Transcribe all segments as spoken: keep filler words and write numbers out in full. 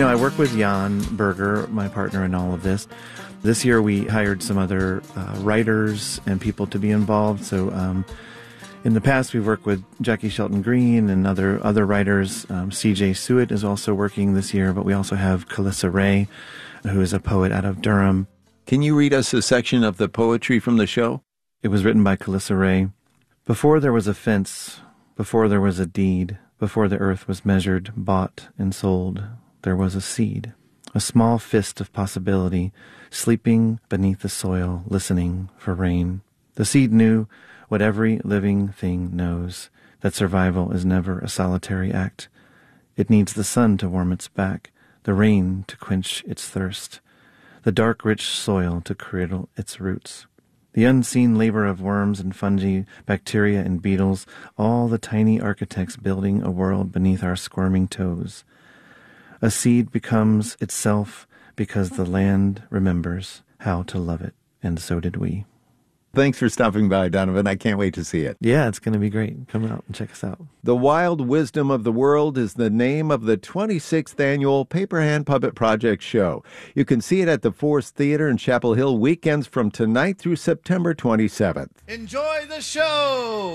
know, I work with Jan Berger, my partner in all of this. This year we hired some other uh, writers and people to be involved. So um, in the past we've worked with Jackie Shelton Green and other other writers. Um, C J Suet is also working this year, but we also have Calissa Ray, who is a poet out of Durham. Can you read us a section of the poetry from the show? It was written by Calissa Ray. Before there was a fence, before there was a deed, before the earth was measured, bought, and sold, there was a seed, a small fist of possibility, sleeping beneath the soil, listening for rain. The seed knew what every living thing knows, that survival is never a solitary act. It needs the sun to warm its back, the rain to quench its thirst, the dark, rich soil to cradle its roots. The unseen labor of worms and fungi, bacteria and beetles, all the tiny architects building a world beneath our squirming toes. A seed becomes itself because the land remembers how to love it, and so did we. Thanks for stopping by, Donovan. I can't wait to see it. Yeah, it's going to be great. Come out and check us out. The Wild Wisdom of the World is the name of the twenty-sixth annual Paper Hand Puppet Project show. You can see it at the Forest Theater in Chapel Hill weekends from tonight through September twenty-seventh. Enjoy the show!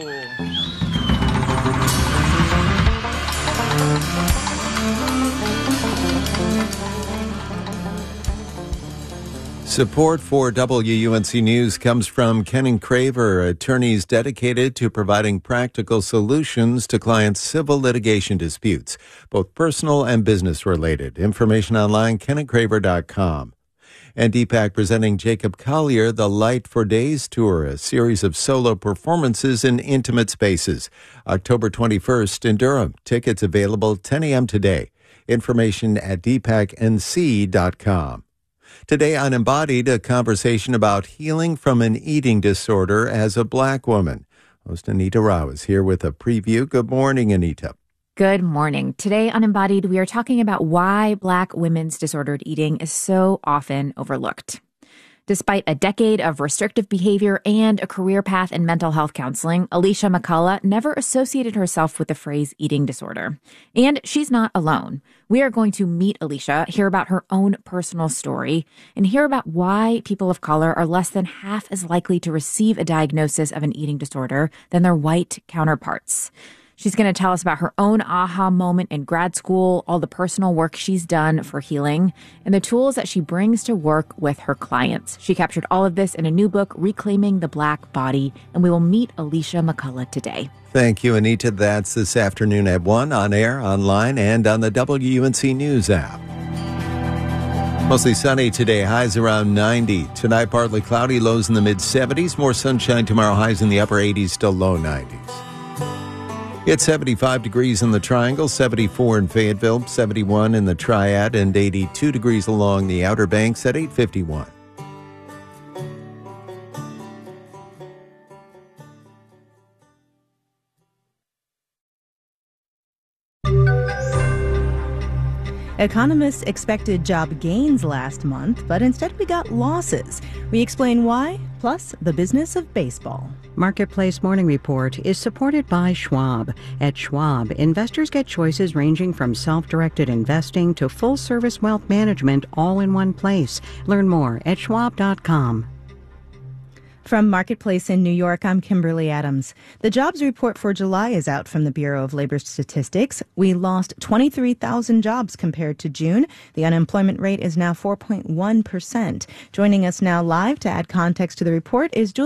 Support for W U N C News comes from Ken Craver, attorneys dedicated to providing practical solutions to clients' civil litigation disputes, both personal and business related. Information online, ken and craver dot com. And Deepak presenting Jacob Collier, the Light for Days Tour, a series of solo performances in intimate spaces. October twenty-first in Durham. Tickets available ten a.m. today. Information at deepak n c dot com. Today on Embodied, a conversation about healing from an eating disorder as a Black woman. Host Anita Rao is here with a preview. Good morning, Anita. Good morning. Today on Embodied, we are talking about why Black women's disordered eating is so often overlooked. Despite a decade of restrictive behavior and a career path in mental health counseling, Alicia McCullough never associated herself with the phrase eating disorder. And she's not alone. We are going to meet Alicia, hear about her own personal story, and hear about why people of color are less than half as likely to receive a diagnosis of an eating disorder than their white counterparts. She's going to tell us about her own aha moment in grad school, all the personal work she's done for healing, and the tools that she brings to work with her clients. She captured all of this in a new book, Reclaiming the Black Body, and we will meet Alicia McCullough today. Thank you, Anita. That's this afternoon at one, on air, online, and on the W U N C News app. Mostly sunny today, highs around ninety. Tonight, partly cloudy, lows in the mid-seventies. More sunshine tomorrow, highs in the upper eighties, still low nineties. It's seventy-five degrees in the Triangle, seventy-four in Fayetteville, seventy-one in the Triad, and eighty-two degrees along the Outer Banks at eight fifty-one. Economists expected job gains last month, but instead we got losses. We explain why, plus the business of baseball. Marketplace Morning Report is supported by Schwab. At Schwab, investors get choices ranging from self-directed investing to full-service wealth management all in one place. Learn more at schwab dot com. From Marketplace in New York, I'm Kimberly Adams. The jobs report for July is out from the Bureau of Labor Statistics. We lost twenty-three thousand jobs compared to June. The unemployment rate is now four point one percent. Joining us now live to add context to the report is Julie